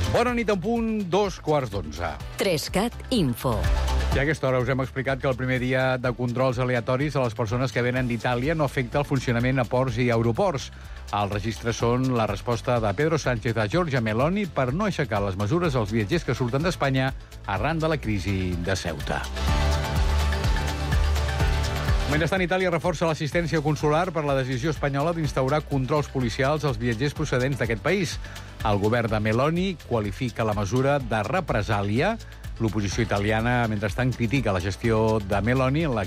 Bona nit, en punt, 2:15. 3CAT Info. I a aquesta hora us hem explicat que el primer dia de controls aleatoris a les persones que venen d'Itàlia no afecta el funcionament a ports i aeroports. Els registres són la resposta de Pedro Sánchez a Giorgia Meloni per no aixecar les mesures als viatgers que surten d'Espanya arran de la crisi de Ceuta. Mentrestant, Itàlia reforça l'assistència consular per la decisió espanyola d'instaurar controls policials als viatgers procedents d'aquest país. El govern de Meloni qualifica la mesura de represàlia. L'oposició italiana, mentrestant, critica la gestió de Meloni en la